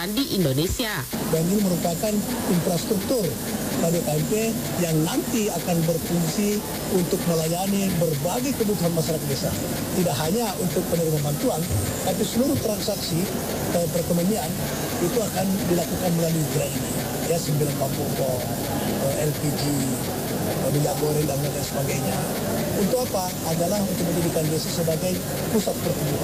di Indonesia. Dan ini merupakan infrastruktur KDKMP yang nanti akan berfungsi untuk melayani berbagai kebutuhan masyarakat desa. Tidak hanya untuk penerima bantuan, tapi seluruh transaksi perekonomian itu akan dilakukan melalui gerai ini. Ya, 9 pokok, LPG, minyak goreng dan lain sebagainya. Untuk apa? Adalah untuk menjadikan desa sebagai pusat pertumbuhan.